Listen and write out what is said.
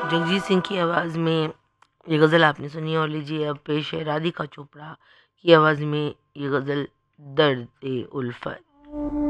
जगजीत सिंह की आवाज़ में ये गज़ल आपने सुनी और लीजिए अब पेश है राधिका चोपड़ा की आवाज़ में ये गज़ल दर्द ए उल्फत।